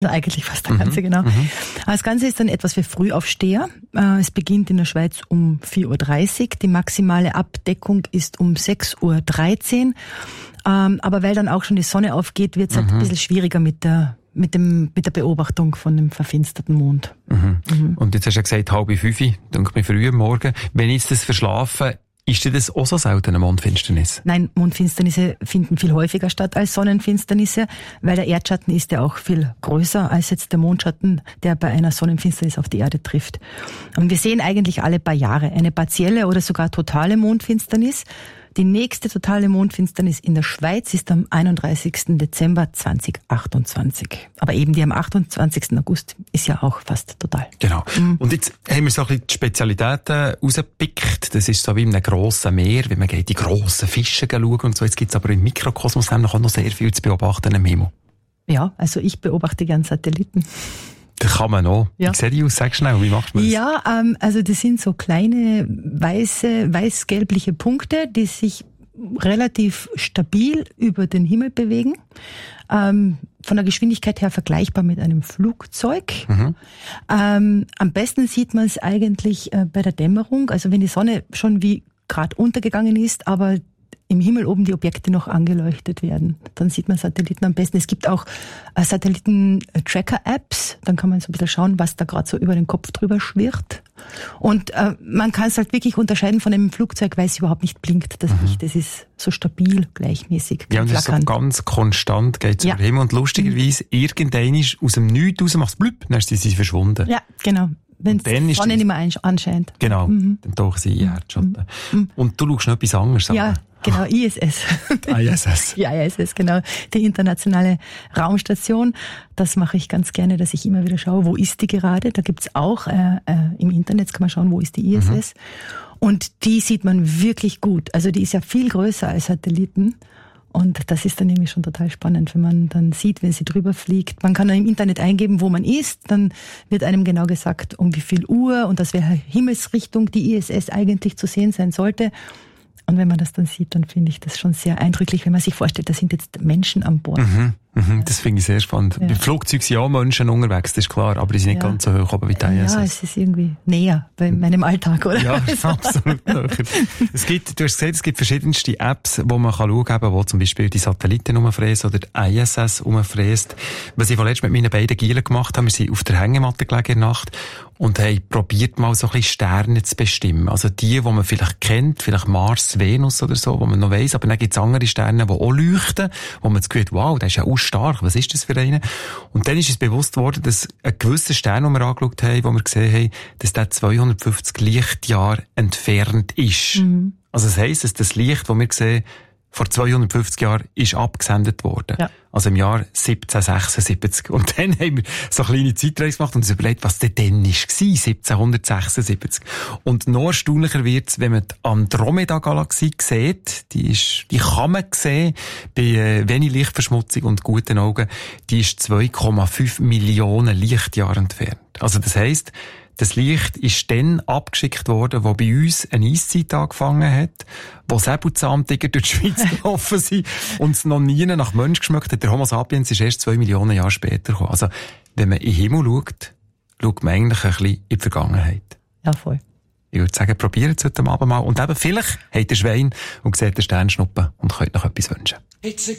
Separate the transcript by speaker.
Speaker 1: Eigentlich fast der ganze, genau. Das Ganze ist dann etwas für Frühaufsteher. Es beginnt in der Schweiz um 4.30 Uhr. Die maximale Abdeckung ist um 6.13 Uhr. Aber weil dann auch schon die Sonne aufgeht, wird es halt ein bisschen schwieriger mit der Beobachtung von dem verfinsterten Mond.
Speaker 2: Und jetzt hast du ja gesagt, 4:30, denke mir früh am Morgen. Wenn ich das verschlafe, ist das auch so selten eine Mondfinsternis?
Speaker 1: Nein, Mondfinsternisse finden viel häufiger statt als Sonnenfinsternisse, weil der Erdschatten ist ja auch viel größer als jetzt der Mondschatten, der bei einer Sonnenfinsternis auf die Erde trifft. Und wir sehen eigentlich alle paar Jahre eine partielle oder sogar totale Mondfinsternis. Die nächste totale Mondfinsternis in der Schweiz ist am 31. Dezember 2028. Aber eben die am 28. August ist ja auch fast total.
Speaker 2: Genau. Und jetzt haben wir so ein bisschen die Spezialitäten rausgepickt. Das ist so wie in einem grossen Meer, wenn man geht die grossen Fische schauen und so. Jetzt gibt es aber im Mikrokosmos nämlich auch noch sehr viel zu beobachten im Himmel.
Speaker 1: Ja, also ich beobachte gern Satelliten.
Speaker 2: Das kann man auch.
Speaker 1: Ja.
Speaker 2: Wie sieht die aus? Sag schnell, wie macht man das?
Speaker 1: Ja, also das sind so kleine weiß-gelbliche Punkte, die sich relativ stabil über den Himmel bewegen. Von der Geschwindigkeit her vergleichbar mit einem Flugzeug. Am besten sieht man es eigentlich bei der Dämmerung, also wenn die Sonne schon wie gerade untergegangen ist, aber im Himmel oben die Objekte noch angeleuchtet werden. Dann sieht man Satelliten am besten. Es gibt auch Satelliten-Tracker-Apps. Dann kann man so ein bisschen schauen, was da gerade so über den Kopf drüber schwirrt. Und man kann es halt wirklich unterscheiden von einem Flugzeug, weil es überhaupt nicht blinkt. Das Licht, das ist so stabil, gleichmäßig.
Speaker 2: Ja, und das ist so ganz konstant, geht es über den Himmel. Und lustigerweise, irgendein aus dem Nichts raus macht es blüpp, dann ist sie verschwunden.
Speaker 1: Ja, genau. Wenn die Sonne nicht mehr anscheint.
Speaker 2: Genau, dann tauchen sie in Erdschatten. Und du schaust noch etwas anderes an.
Speaker 1: Ja, genau, ISS.
Speaker 2: ISS.
Speaker 1: Die ISS, genau. Die internationale Raumstation. Das mache ich ganz gerne, dass ich immer wieder schaue, wo ist die gerade. Da gibt's auch, im Internet kann man schauen, wo ist die ISS. Und die sieht man wirklich gut. Also die ist ja viel größer als Satelliten. Und das ist dann irgendwie schon total spannend, wenn man dann sieht, wenn sie drüber fliegt. Man kann dann im Internet eingeben, wo man ist. Dann wird einem genau gesagt, um wie viel Uhr und aus welcher Himmelsrichtung die ISS eigentlich zu sehen sein sollte. Und wenn man das dann sieht, dann finde ich das schon sehr eindrücklich, wenn man sich vorstellt, da sind jetzt Menschen an Bord.
Speaker 2: Das finde ich sehr spannend. Ja. Bei Flugzeugen sind ja auch Menschen unterwegs, das ist klar, aber die sind nicht ganz so hoch oben wie die ISS.
Speaker 1: Ja, es ist irgendwie näher bei meinem Alltag, oder?
Speaker 2: Ja, absolut näher. Du hast gesagt, es gibt verschiedenste Apps, wo man schauen kann, wo zum Beispiel die Satelliten umfräsen oder die ISS umfräst. Was ich vorletzt mit meinen beiden Gielen gemacht habe, wir sind auf der Hängematte gelegen in der Nacht und haben probiert mal so ein bisschen Sterne zu bestimmen. Also die man vielleicht kennt, vielleicht Mars, Venus oder so, wo man noch weiss, aber dann gibt es andere Sterne, die auch leuchten, wo man das Gefühl hat, wow, der ist ja auch stark, was ist das für einen? Und dann ist uns bewusst worden, dass ein gewisser Stern, den wir angeschaut haben, wo wir gesehen haben, dass der 250 Lichtjahre entfernt ist. Also das heisst, dass das Licht, das wir sehen, vor 250 Jahren ist abgesendet worden. Ja. Also im Jahr 1776. Und dann haben wir so eine kleine Zeitreise gemacht und uns überlegt, was denn dann war, 1776. Und noch erstaunlicher wird's, wenn man die Andromeda-Galaxie sieht. Die kann man sehen, bei wenig Lichtverschmutzung und guten Augen. Die ist 2,5 Millionen Lichtjahre entfernt. Also das heisst, das Licht ist dann abgeschickt worden, wo bei uns eine Eiszeit angefangen hat, wo Säbelzahntiger durch die Schweiz gelaufen sind und es noch nie nach Mensch geschmeckt hat. Der Homo sapiens ist erst 2 Millionen Jahre später gekommen. Also, wenn man in den Himmel schaut man eigentlich ein bisschen in die Vergangenheit.
Speaker 1: Ja, voll.
Speaker 2: Ich würde sagen, probiert es heute Abend mal. Und eben, vielleicht habt ihr Schwein und seht den Sternschnuppen und könnt noch etwas wünschen.